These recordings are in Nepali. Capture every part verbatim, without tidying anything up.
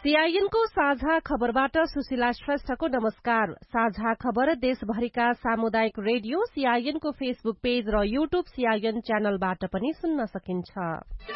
सीआईएनको साझा खबरबाट सुशीला श्रेष्ठको नमस्कार। साझा खबर देशभरिका सामुदायिक रेडियो सीआईएनको फेसबुक पेज र युट्युब सीआईएन च्यानलबाट पनि सुन्न सकिन्छ।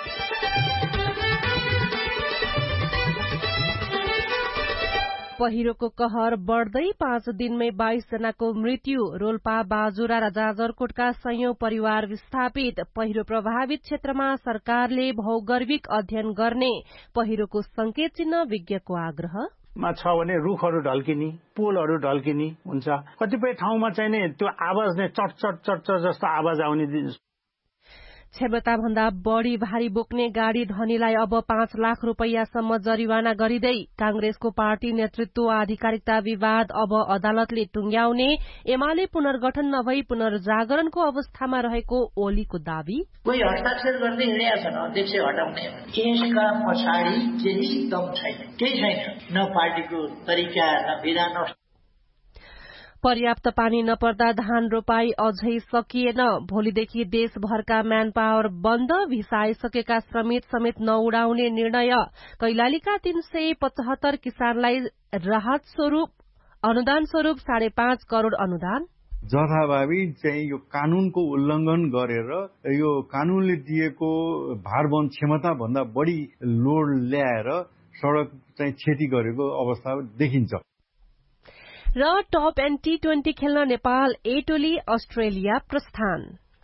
पहिरोको कहर बढ्दै पाँच दिनमै बाइस जनाको मृत्यु। रोल्पा, बाजुरा र जाजरकोटका सयौं परिवार विस्थापित। पहिरो प्रभावित क्षेत्रमा सरकारले भौगर्भिक अध्ययन गर्ने। पहिरोको संकेत चिन्ह विज्ञको आग्रह मा छ भने रुखहरू ढल्किने, पोलहरू ढल्किने हुन्छ। कतिपय ठाउँमा चाहिँ नि त्यो आवाज नै चट चट चट चट जस्तो आवाज आउने। क्षमता भन्दा बढ़ी भारी बोक्ने गाड़ी धनीलाई अब पाँच लाख रूपैयाँसम्म जरिवाना गरिँदै। कांग्रेसको पार्टी नेतृत्व आधिकारिकता विवाद अब अदालतले टुंग्याउने। एमाले पुनर्गठन नभई पुनर्जागरणको अवस्थामा रहेको ओलीको दावी। कोही हस्ताक्षर गर्दै हिँडेका छन् अध्यक्ष हटाउने। यसका पछाडि केही दम छैन, केही छैन, न पार्टीको तरिका न विधान। पर्याप्त पानी नपर्दा धान रोपाई अझै सकिएन। भोलिदेखि देशभरका म्यान पावर बन्द। भिसा आइसकेका श्रमिक समेत नउडाउने निर्णय। कैलालीका तीन सय पचहत्तर किसानलाई राहत स्वरूप अनुदान स्वरूप साढे पाँच करोड़ अनुदान। जथाभावी चाहिँ यो कानूनको उल्लंघन गरेर यो कानूनले दिएको भारवहन क्षमता भन्दा बढ़ी लोड ल्याएर सड़क चाहिँ क्षति गरेको अवस्था देखिन्छ। र टप एन्ड टी ट्वेन्टी खेल्न नेपाल ए टोली अस्ट्रेलिया प्रस्थान।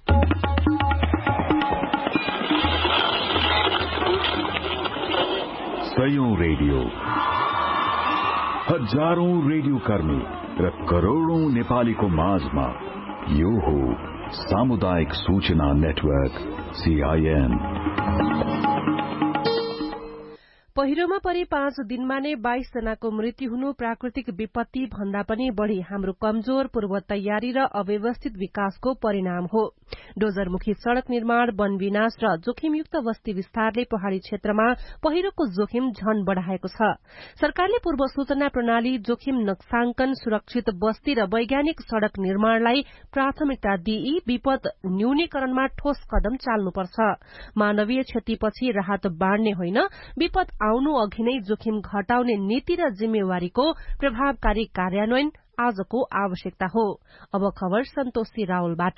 सयौं रेडियो, हजारौं रेडियो कर्मी र करोड़ौं नेपालीको माझमा यो हो सामुदायिक सूचना नेटवर्क सीआईएन। पहिरोमा परि पाँच दिनमा नै बाइस जनाको मृत्यु हुनु प्राकृतिक विपत्ति भन्दा पनि बढ़ी हाम्रो कमजोर पूर्व तयारी र अव्यवस्थित विकासको परिणाम हो। डोजरमुखी सड़क निर्माण, वन विनाश र जोखिमयुक्त बस्ती विस्तारले पहाड़ी क्षेत्रमा पहिरोको जोखिम झन बढ़ाएको छ। सरकारले पूर्व सूचना प्रणाली, जोखिम नक्सांकन, सुरक्षित बस्ती र वैज्ञानिक सड़क निर्माणलाई प्राथमिकता दिई विपद न्यूनीकरणमा ठोस कदम चाल्नुपर्छ। मानवीय क्षतिपछि राहत बाँड्ने होइन, विपद आउनु अघि नै जोखिम घटाउने नीति र जिम्मेवारीको प्रभावकारी कार्यान्वयन आजको आवश्यकता हो। अब खबर सन्तोषी रावलबाट।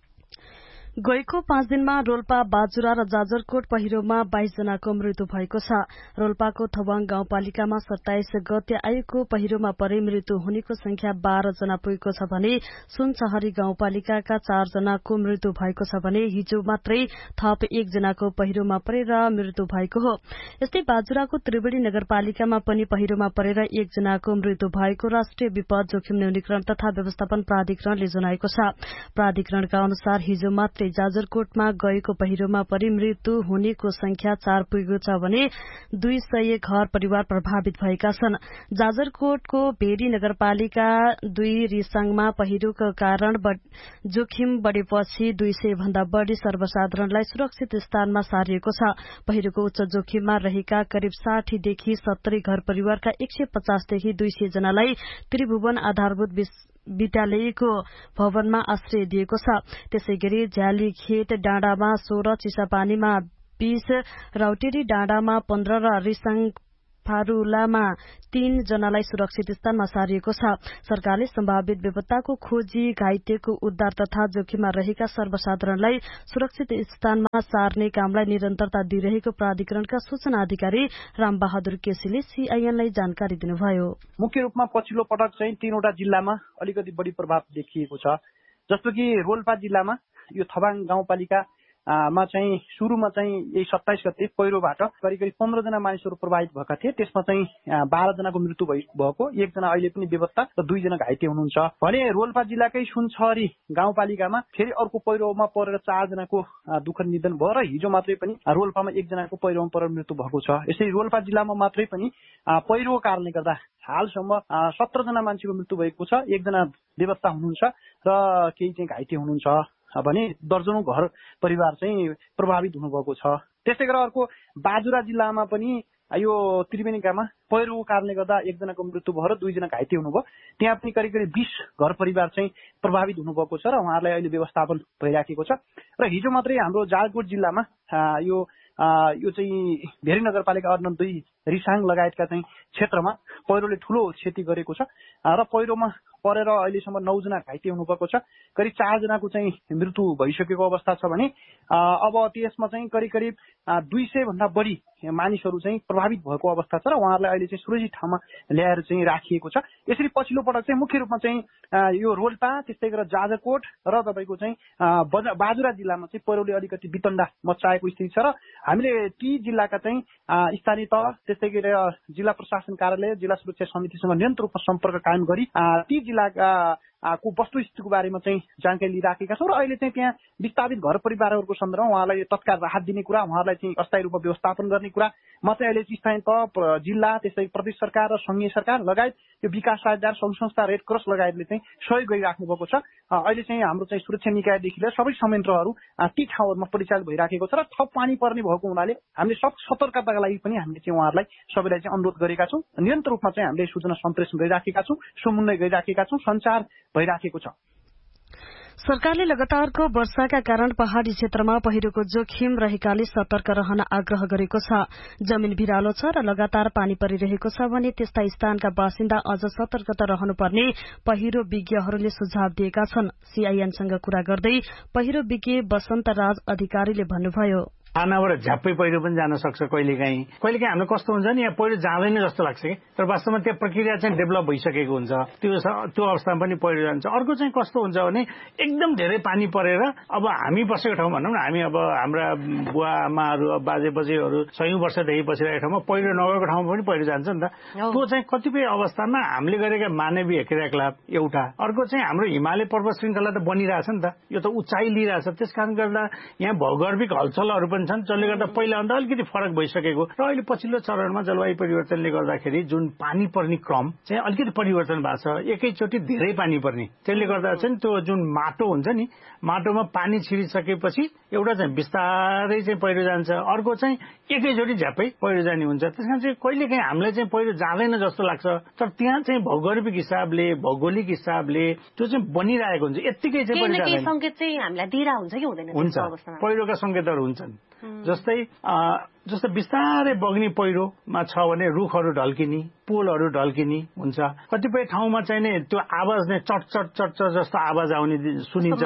गएको पाँच दिनमा रोल्पा, बाजुरा र जाजरकोट पहिरोमा बाइस जनाको मृत्यु भएको छ। रोल्पाको थवाङ गाउँपालिकामा सत्ताइस गते आएको पहिरोमा परे मृत्यु हुनेको संख्या बाह्र जना पुगेको छ भने सुनसहरी गाउँपालिकाका चार जनाको मृत्यु भएको छ भने हिजो मात्रै थप एक जनाको पहिरोमा परेर मृत्यु भएको हो। यस्तै बाजुराको त्रिवेणी नगरपालिकामा पनि पहिरोमा परेर एक जनाको मृत्यु भएको राष्ट्रिय विपद जोखिम न्यूनीकरण तथा व्यवस्थापन प्राधिकरणले जनाएको छ। प्राधिकरणका अनुसार हिजो मात्रै जाजरकोटमा गएको पहिरोमा परि मृत्यु हुनेको संख्या चार पुगेको छ भने दुई सय घर परिवार प्रभावित भएका छन्। जाजरकोटको भेरी नगरपालिका दुई रिसाङमा पहिरोको कारण जोखिम बढ़ेपछि दुई सय भन्दा बढ़ी सर्वसाधारणलाई सुरक्षित स्थानमा सारिएको छ। पहिरोको उच्च जोखिममा रहेका करिब साठीदेखि सत्तरी घर परिवारका एक सय पचासदेखि दुई सय जनालाई त्रिभुवन आधारभूत विद्यालयको भवनमा आश्रय दिएको छ। त्यसै गरी झ्यालीखेत डाँडामा सोह्र, चिसापानीमा बीस, राउटेरी डाँडामा पन्ध्र र रिसाङ फारूलामा तीन जनालाई सुरक्षित स्थानमा सारिएको छ। सरकारले सम्भावित बेपत्ताको खोजी, घाइतेको उद्धार तथा जोखिममा रहेका सर्वसाधारणलाई सुरक्षित स्थानमा सार्ने कामलाई निरन्तरता दिइरहेको प्राधिकरणका सूचना अधिकारी रामबहादुर केसीले सीआईएनलाई जानकारी दिनुभयो। मुख्य रूपमा पछिल्लो पटक चाहिँ तीनवटा जिल्लामा अलिकति बढ़ी प्रभाव देखिएको छ। जस्तो कि रोल्पा जिल्लामा यो थवाङ गाउँपालिका मा चाहिँ सुरुमा चाहिँ यही सत्ताइस गते पहिरोबाट करिब करिब पन्ध्र जना मानिसहरू प्रभावित भएका थिए। त्यसमा चाहिँ बाह्र जनाको मृत्यु भएको, एकजना अहिले पनि बेपत्ता र दुईजना घाइते हुनुहुन्छ भने रोल्पा जिल्लाकै सुनसहरी गाउँपालिकामा फेरि अर्को पहिरोमा परेर चार जनाको दुःख निधन भयो र हिजो मात्रै पनि रोल्पामा एकजनाको पहिरोमा परेर मृत्यु भएको छ। यसरी रोल्पा जिल्लामा मात्रै पनि पहिरोको कारणले गर्दा हालसम्म सत्र जना मान्छेको मृत्यु भएको छ, एकजना बेपत्ता हुनुहुन्छ र केही चाहिँ घाइते हुनुहुन्छ भने दर्जनौं घर परिवार चाहिँ प्रभावित हुनुभएको छ। त्यस्तै गरेर अर्को बाजुरा जिल्लामा पनि यो त्रिवेणीकामा पहिरोको कारणले गर्दा एकजनाको मृत्यु भयो र दुईजना घाइते हुनुभयो। त्यहाँ पनि करिब करिब बीस घर परिवार चाहिँ प्रभावित हुनुभएको छ र उहाँहरूलाई अहिले व्यवस्थापन भइराखेको छ। र हिजो मात्रै हाम्रो जाजरकोट जिल्लामा यो यो चाहिँ भेरी नगरपालिका अर्न दुई रिसाङ लगायतका चाहिँ क्षेत्रमा पहिरोले ठूलो क्षति गरेको छ र पहिरोमा परेर अहिलेसम्म नौजना घाइते हुनुभएको छ। करिब चारजनाको चाहिँ मृत्यु भइसकेको अवस्था छ भने अब त्यसमा चाहिँ करिब करिब दुई सय भन्दा बढी मानिसहरू चाहिँ प्रभावित भएको अवस्था छ र उहाँहरूलाई अहिले चाहिँ सुरक्षित ठाउँमा ल्याएर चाहिँ राखिएको छ। यसरी पछिल्लो पटक चाहिँ मुख्य रूपमा चाहिँ यो रोल्पा त्यस्तै गरेर जाजरकोट र तपाईँको चाहिँ बाजुरा जिल्लामा चाहिँ पहिरोले अलिकति वितण्डा मचाएको स्थिति छ र हामीले ती जिल्लाका चाहिँ स्थानीय तह त्यस्तै गरेर जिल्ला प्रशासन कार्यालय जिल्ला सुरक्षा समितिसँग निरन्तर रूपमा सम्पर्क कायम गरी ती जिल्लाका को वस्तुस्थितिको बारेमा चाहिँ जानकारी लिइराखेका छौँ र अहिले चाहिँ त्यहाँ विस्थापित घर परिवारहरूको सन्दर्भमा उहाँलाई तत्काल राहत दिने कुरा, उहाँहरूलाई चाहिँ अस्थायी रूपमा व्यवस्थापन गर्ने कुरा म चाहिँ अहिले स्थानीय तह जिल्ला त्यस्तै प्रदेश सरकार र संघीय सरकार लगायत यो विकास साझेदार सङ्घ संस्था रेड क्रस लगायतले चाहिँ सहयोग गरिराख्नु भएको छ। अहिले चाहिँ हाम्रो चाहिँ सुरक्षा निकायदेखि लिएर सबै संयन्त्रहरू ती ठाउँहरूमा परिचालित भइराखेको छ र थप पानी पर्ने भएको हुनाले हामीले सब सतर्कताका लागि पनि हामीले चाहिँ उहाँहरूलाई सबैलाई चाहिँ अनुरोध गरेका छौँ। निरन्तर रूपमा चाहिँ हामीले सूचना सम्प्रेषण गरिराखेका छौँ, समन्वय गरिराखेका छौँ, सञ्चार भइराखेको छ। सरकारले लगातारको वर्षाका कारण पहाड़ी क्षेत्रमा पहिरोको जोखिम रहेकाले सतर्क रहन आग्रह गरेको छ। जमिन भिरालो छ र लगातार पानी परिरहेको छ भने त्यस्ता स्थानका बासिन्दा अझ सतर्कता रहनुपर्ने पहिरो विज्ञहरूले सुझाव दिएका छन्। सीआईएनसँग कुरा गर्दै पहिरो विज्ञ वसन्त राज अधिकारीले भन्नुभयो, खानाबाट झ्याप्पै पहिरो पनि जान सक्छ कहिलेकाहीँ कहिलेकाहीँ हाम्रो कस्तो हुन्छ नि यहाँ पहिरो जाँदैन जस्तो लाग्छ कि तर वास्तवमा त्यो प्रक्रिया चाहिँ डेभलप भइसकेको हुन्छ त्यो त्यो अवस्थामा पनि पहिरो जान्छ। अर्को चाहिँ कस्तो हुन्छ भने एकदम धेरै पानी परेर अब हामी बसेको ठाउँ भनौँ न हामी अब हाम्रा बुवा आमाहरू अब बाजे बजेहरू सयौं वर्षदेखि बसिरहेको ठाउँमा पहिरो नगएको ठाउँमा पनि पहिरो जान्छ नि त। त्यो चाहिँ कतिपय अवस्थामा हामीले गरेका मानवीय क्रियाकलाप एउटा, अर्को चाहिँ हाम्रो हिमालय पर्वत श्रृङ्खला त बनिरहेछ नि त, यो त उचाइ लिइरहेछ, त्यस कारण गर्दा यहाँ भौगर्भिक हलचलहरू पनि छन् जसले गर्दा पहिलाभन्दा अलिकति फरक भइसकेको र अहिले पछिल्लो चरणमा जलवायु परिवर्तनले गर्दाखेरि जुन पानी पर्ने क्रम चाहिँ अलिकति परिवर्तन भएको छ। एकैचोटि धेरै पानी पर्ने त्यसले गर्दा चाहिँ त्यो जुन माटो हुन्छ नि माटोमा पानी छिरिसकेपछि एउटा चाहिँ बिस्तारै चाहिँ पहिरो जान्छ, अर्को चाहिँ एकैचोटि झ्याप्पै पहिरो जाने हुन्छ। त्यसकारण चाहिँ कहिलेकाहीँ हामीलाई चाहिँ पहिरो जाँदैन जस्तो लाग्छ तर त्यहाँ चाहिँ भौगोलिक हिसाबले भौगोलिक हिसाबले त्यो चाहिँ बनिरहेको हुन्छ। यत्तिकै चाहिँ पहिरो संकेत चाहिँ हामीलाई दिइरा हुन्छ कि हुँदैन? हुन्छ, पहिरोका संकेतहरू हुन्छन्। जस्तै जस्तो बिस्तारै बग्ने पहिरोमा छ भने रुखहरू ढल्किने पोलहरू ढल्किने हुन्छ। कतिपय ठाउँमा चाहिँ नि त्यो आवाज नै चट चट चट चट जस्तो आवाज आउने सुनिन्छ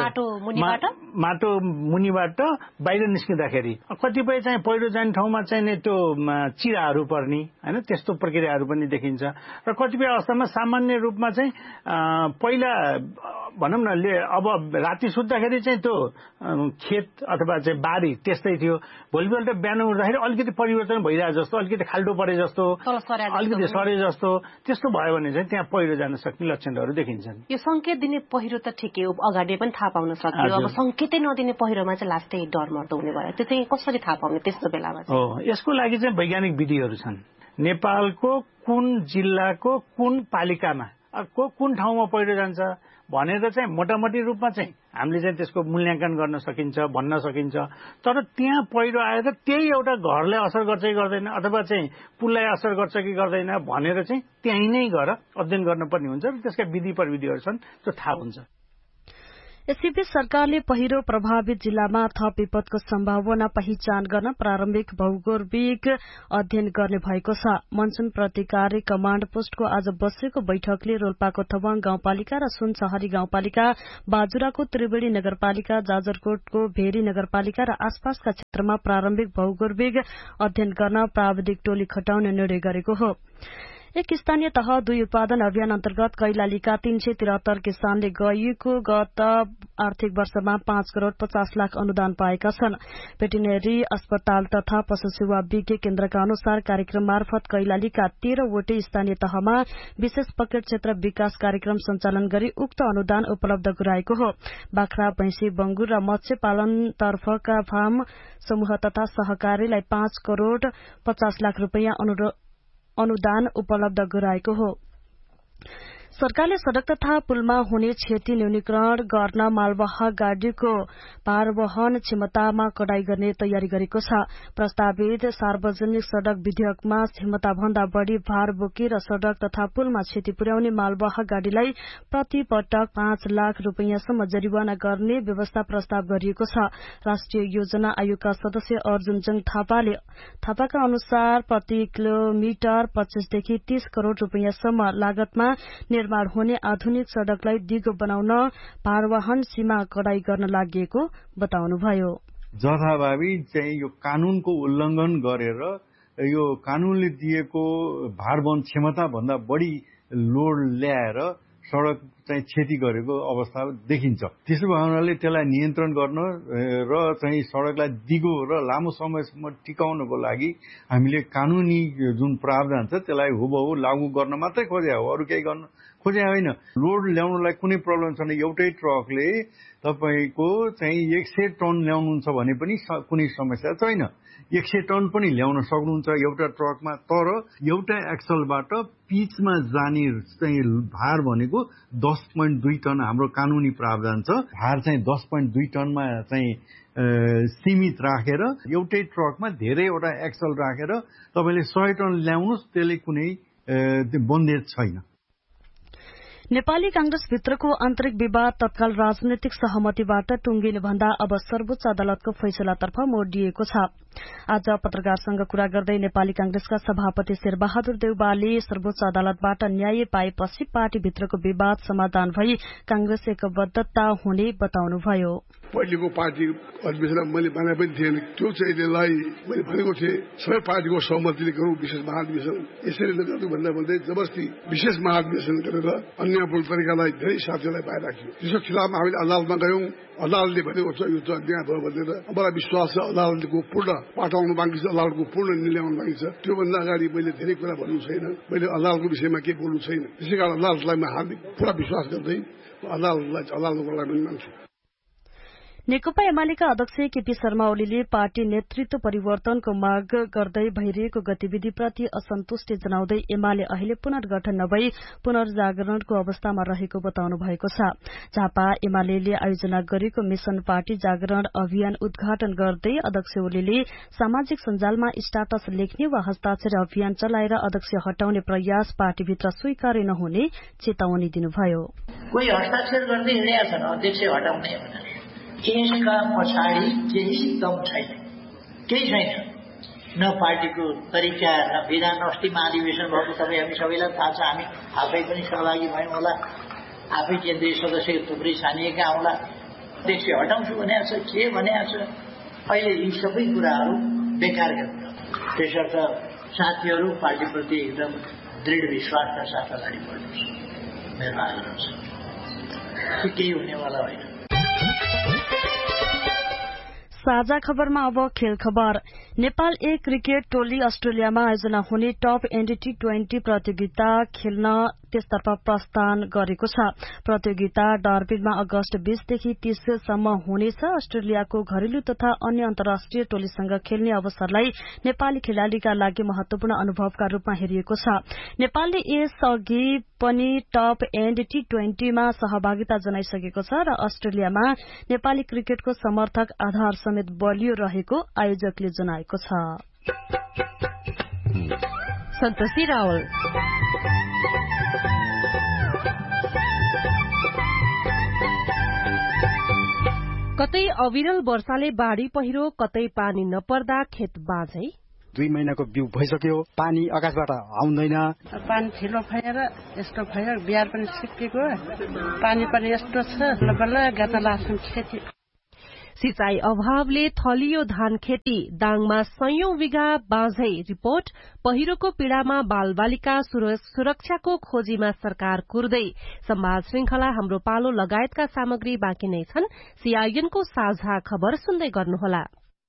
माटो मुनिबाट बाहिर निस्किँदाखेरि। कतिपय चाहिँ पहिरो जाने ठाउँमा चाहिँ नि त्यो चिराहरू पर्ने होइन त्यस्तो प्रक्रियाहरू पनि देखिन्छ। र कतिपय अवस्थामा सामान्य रूपमा चाहिँ पहिला भनौँ न अब राति सुत्दाखेरि चाहिँ त्यो खेत अथवा चाहिँ बारी त्यस्तै थियो, भोलिपल्ट बिहान उठ्दाखेरि अलिकति परिवर्तन भइरहेको जस्तो अलिकति खाल्डो परे जस्तो अलिकति सरे जस्तो त्यस्तो भयो भने चाहिँ त्यहाँ पहिरो जान सक्ने लक्षणहरू देखिन्छन्। यो संकेत दिने पहिरो त ठिकै हो, अगाडि पनि थाहा पाउन सक्यो, अब संकेतै नदिने पहिरोमा चाहिँ लास्टै डर मर्दो हुने भयो, त्यो चाहिँ कसरी थाहा पाउने त्यस्तो बेलामा? हो, यसको लागि चाहिँ वैज्ञानिक विधिहरू छन्। नेपालको कुन जिल्लाको कुन पालिकामा को कुन ठाउँमा पहिरो जान्छ भनेर चाहिँ मोटामोटी रूपमा चाहिँ हामीले चाहिँ त्यसको मूल्याङ्कन गर्न सकिन्छ भन्न सकिन्छ। तर त्यहाँ पहिरो आएर त्यही एउटा घरलाई असर गर्छ कि गर्दैन अथवा चाहिँ पुललाई असर गर्छ कि गर्दैन भनेर चाहिँ त्यहीँ नै गएर अध्ययन गर्नुपर्ने हुन्छ र त्यसका विधि प्रविधिहरू छन् त्यो थाहा हुन्छ। यसैबीच सरकारले पहिरो प्रभावित जिल्लामा थप विपदको सम्भावना पहिचान गर्न प्रारम्भिक भौगोलिक अध्ययन गर्ने भएको छ। मनसुन प्रतिकारी कमाण्ड पोस्टको आज बसेको बैठकले रोल्पाको थवाङ गाउँपालिका र सुनसहरी गाउँपालिका, बाजुराको त्रिवेणी नगरपालिका, जाजरकोटको भेरी नगरपालिका र आसपासका क्षेत्रमा प्रारम्भिक भौगोलिक अध्ययन गर्न प्राविधिक टोली खटाउने निर्णय गरेको हो। एक स्थानीय तह दुई उत्पादन अभियान अन्तर्गत कैलालीका तीन सय त्रिहत्तर किसानले गएको गत आर्थिक वर्षमा पाँच करोड़ पचास लाख अनुदान पाएका छन्। भेटेरिनरी अस्पताल तथा पशु सेवा विज्ञ केन्द्रका अनुसार कार्यक्रम मार्फत कैलालीका तेह्रवटै स्थानीय तहमा विशेष पकेट क्षेत्र विकास कार्यक्रम सञ्चालन गरी उक्त अनुदान उपलब्ध गराएको हो। बाख्रा, भैंसी, बंगुर र मत्स्य पालनतर्फका फार्म समूह तथा सहकारीलाई पाँच करोड़ पचास लाख रूपियाँ अनुदान उपलब्ध गराएको हो। सरकारले सड़क तथा पुलमा हुने क्षति न्यूनीकरण गर्न मालवाहक गाड़ीको भारवहन क्षमतामा कडाई गर्ने तयारी गरेको छ। प्रस्तावित सार्वजनिक सड़क विधेयकमा क्षमता भन्दा बढ़ी भार बोकेर सड़क तथा पुलमा क्षति पुर्याउने मालवाहक गाड़ीलाई प्रति पटक पाँच लाख रूपियाँसम्म जरिवाना गर्ने व्यवस्था प्रस्ताव गरिएको छ। राष्ट्रिय योजना आयोगका सदस्य अर्जुन जङ थापाले थापाका अनुसार प्रति किलोमिटर पच्चीसदेखि तीस करोड़ रूपियाँसम्म लागतमा निर्माण हुने आधुनिक सड़कलाई दिगो बनाउन भारवाहन सीमा कडाई गर्न लागि बताउनुभयो। जथाभावी चाहिँ यो कानूनको उल्लंघन गरेर यो कानूनले दिएको भारवहन क्षमता भन्दा बढ़ी लोड ल्याएर सड़क चाहिँ क्षति गरेको अवस्था देखिन्छ। त्यसो भएकाले त्यसलाई नियन्त्रण गर्न र चाहिँ सड़कलाई दिगो र लामो समयसम्म टिकाउनको लागि हामीले कानूनी जुन प्रावधान छ त्यसलाई हुबहु लागू गर्न मात्रै खोजे हो, अरू केही गर्न खोजे होइन। लोड ल्याउनलाई कुनै प्रब्लम छैन। एउटै ट्रकले तपाईको चाहिँ एक सय टन ल्याउनुहुन्छ भने पनि कुनै समस्या छैन। एक सय टन पनि ल्याउन सक्नुहुन्छ एउटा ट्रकमा। तर एउटा एक्सलबाट पिचमा जाने चाहिँ भार भनेको दस पोइन्ट दुई टन हाम्रो कानूनी प्रावधान छ। भार चाहिँ दस पोइन्ट दुई टनमा चाहिँ सीमित राखेर एउटै ट्रकमा धेरैवटा एक्सल राखेर तपाईले सय टन ल्याउनुहोस्, त्यसले कुनै बन्देज छैन। नेपाली कांग्रेस भित्रको आन्तरिक विवाद तत्काल राजनैतिक सहमतिबाट टुंगिने भन्दा अब सर्वोच्च अदालतको फैसलातर्फ मोडिएको छ। आज पत्रकारसँग कुरा गर्दै नेपाली कांग्रेसका सभापति शेरबहादुर देउवाले सर्वोच्च अदालतबाट न्याय पाएपछि पार्टीभित्रको विवाद समाधान भई कांग्रेस एकबद्धता हुने बताउनुभयो। पहिलेको पार्टी अधिवेशनमा मैले भने पनि थिएन, त्यो चाहिँ यसलाई मैले भनेको थिएँ सबै पार्टीको सहमतिले गरौँ विशेष महाधिवेशन। यसरी नगर्नु भन्दा भन्दै जबरजस्ती विशेष महाधिवेशन गरेर अन्य तरिकालाई धेरै साथीहरूलाई पाइराख्यो। त्यसको खिलाफमा हामीले अदालतमा गयौं। अदालतले भनेको छ यो चाहिँ अन्याय भयो भनेर। मलाई विश्वास छ अदालतको पूर्ण पाठाउनु बाँकी छ, अदालतको पूर्ण निर्णय ल्याउनु बाँकी छ। त्योभन्दा अगाडि मैले धेरै कुरा भन्नु छैन, मैले अदालतको विषयमा केही बोल्नु छैन। त्यसै कारण अदालतलाई म हार्दिक पूरा विश्वास गर्दै अदालतलाई अदालतको लागि मान्छु। नेकपा एमालेका अध्यक्ष केपी शर्मा ओलीले पार्टी नेतृत्व परिवर्तनको माग गर्दै भइरहेको गतिविधिप्रति असन्तुष्टि जनाउँदै एमाले अहिले पुनर्गठन नभई पुनर्जागरणको अवस्थामा रहेको बताउनु भएको छ। झापा एमाले आयोजना गरेको मिशन पार्टी जागरण अभियान उद्घाटन गर्दै अध्यक्ष ओलीले सामाजिक सञ्जालमा स्टाटस लेख्ने वा हस्ताक्षर अभियान चलाएर अध्यक्ष हटाउने प्रयास पार्टीभित्र स्वीकार्य नहुने चेतावनी दिनुभयो। कोही हस्ताक्षर गर्दै हिँडेका छन् अध्यक्ष हटाउने भनेर, यसका पछाडि केही दम छैन, केही छैन। न पार्टीको तरिका न विधान। अस्ति महाधिवेशन भएको तपाईँ हामी सबैलाई थाहा छ। हामी आफै पनि सहभागी भयौँ होला, आफै केन्द्रीय सदस्य थुप्रै छानिएका होला। अध्यक्ष हटाउँछु भनेको छ, के भनेको छ। अहिले यी सबै कुराहरू बेकारका कुरा। त्यसर्थ साथीहरू पार्टीप्रति एकदम दृढ विश्वासका साथ अगाडि बढ्नुहोस्, मेरो आग्रह छ। केही हुनेवाला होइन। साझा खबरमा अब खेल खबर। नेपाल ए क्रिकेट टोली अस्ट्रेलियामा आयोजना हुने टप एन्ड टी ट्वेन्टी प्रतियोगिता खेल्न त्यसतर्फ प्रस्थान गरेको छ। प्रतियोगिता डार्बिनमा अगस्त बीसदेखि तीससम्म हुनेछ। अस्ट्रेलियाको घरेलु तथा अन्य अन्तर्राष्ट्रिय टोलीसँग खेल्ने अवसरलाई नेपाली खेलाड़ीका लागि महत्वपूर्ण अनुभवका रूपमा हेरिएको छ। नेपालले यसअघि पनि टप एन्ड टी ट्वेन्टीमा सहभागिता जनाइसकेको छ र अस्ट्रेलियामा नेपाली क्रिकेटको समर्थक आधार समेत बलियो रहेको आयोजकले जनाएको छ। सन्तोषी रावल। कतै अविरल वर्षाले बाढ़ी पहिरो, कतै पानी नपर्दा खेत बाँझै। दुई महिनाको बिउ भइसक्यो, पानी आकाशबाट आउँदैन। पानी ठिलो भएर यस्तो भयो, बिहार पनि सिकेको, पानी पनि यस्तो छ, बल्ल गर्न लाग्छन् खेती। सिंचाई अभावले थलियो धान खेती, दाङमा सयौं बिघा बाँझै। रिपोर्ट। पहिरोको पीड़ामा बालबालिका सुरक्षाको खोजीमा सरकार कुर्दै। संवाद श्रृंखला हाम्रो पालो लगायतका सामग्री बाँकी नै छन्। सीआईएनको साझा खबर सुन्दै गर्नुहोला।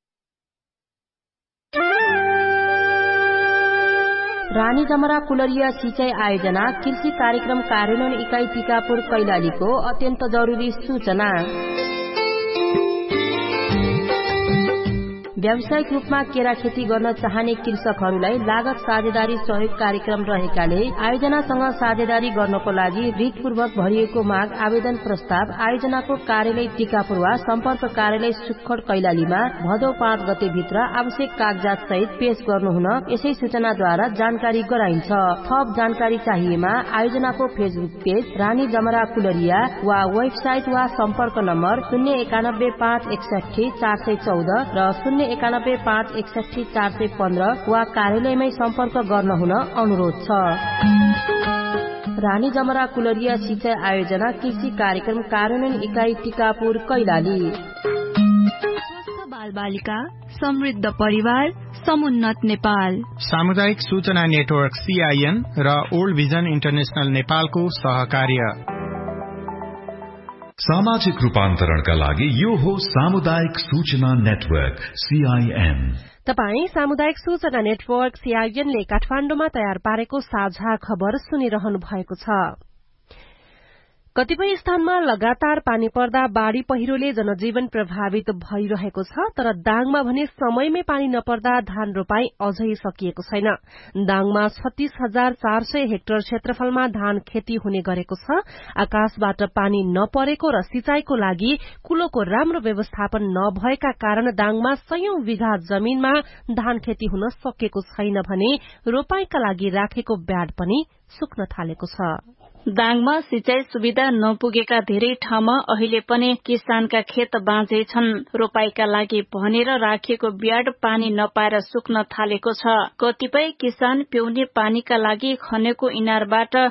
रानी जमरा कुलरिया सिंचाई आयोजना कृषि कार्यक्रम कार्यान्वयन इकाई टिकापुर कैलालीको अत्यन्त जरूरी सूचना। व्यावसायिक रूपमा केरा खेती गर्न चाहने कृषकहरूलाई लागत साझेदारी सहयोग कार्यक्रम रहेकाले आयोजनासँग साझेदारी गर्नको लागि रिटपूर्वक भरिएको माग आवेदन प्रस्ताव आयोजनाको कार्यालय टीकापुर वा सम्पर्क कार्यालय सुखखोड कैलालीमा भदौ पाँच गते भित्र आवश्यक कागजात सहित पेश गर्नुहुन यसै सूचनाद्वारा जानकारी गराइन्छ। थप जानकारी चाहिएमा आयोजनाको फेसबुक पेज रानी जमरा कुलरिया वा वेबसाइट वा सम्पर्क नम्बर शून्य एकानब्बे पाँच एकसठी चार सय चौध र शून्य एकानब्बे पाँच एकसठी चार सय पन्ध्र वा कार्यालयमै सम्पर्क गर्न हुन अनुरोध छ। रानी जमरा कुलरिया सिंचाई आयोजना कृषि कार्यक्रम कार्यान्वयन इकाई टीकापुर कैलाली। स्वस्थ बाल बालिका समृद्ध परिवार समुन्नत नेपाल सामुदायिक सूचना नेटवर्क सीआईएन र ओल्ड भिजन इन्टरनेशनल नेपालको सहकार्य। सामाजिक रूपान्तरणका लागि यो हो सामुदायिक सूचना नेटवर्क सीआईएन। तपाई सामुदायिक सूचना नेटवर्क सीआईएनले काठमाडौँमा तयार पारेको साझा खबर सुनिरहनु भएको छ। कतिपय स्थानमा लगातार पानी पर्दा बाढ़ी पहिरोले जनजीवन प्रभावित भइरहेको छ, तर दाङमा भने समयमै पानी नपर्दा धान रोपाई अझै सकिएको छैन। दाङमा छत्तीस हजार चार सय हेक्टर क्षेत्रफलमा धान खेती हुने गरेको छ। आकाशबाट पानी नपरेको र सिंचाईको लागि कुलोको राम्रो व्यवस्थापन नभएका कारण दाङमा सयौं बिघा जमीनमा धान खेती हुन सकेको छैन भने रोपाईका लागि राखेको ब्याड पनि सुक्न थालेको छ। दाङमा सिंचाई सुविधा नपुगेका धेरै ठाउँमा अहिले पनि किसानका खेत बाँझै छन्। रोपाईका लागि भनेर राखिएको ब्याड पानी नपाएर सुक्न थालेको छ। कतिपय किसान पिउने पानीका लागि खनेको इनारबाट